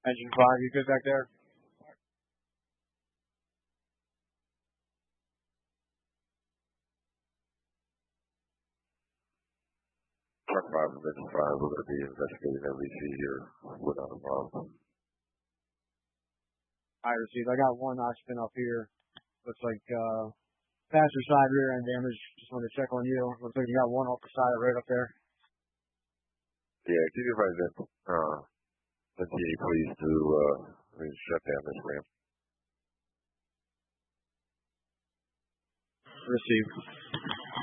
Engine 5, you good back there? Truck 5 and Engine 5, we're going to be investigating LVC here without a problem. I received. I got one occupant up here. Looks like passenger side rear end damage. Just wanted to check on you. Looks like you got one off the side right up there. Yeah, can you advise that MTA please to shut down this ramp? Received.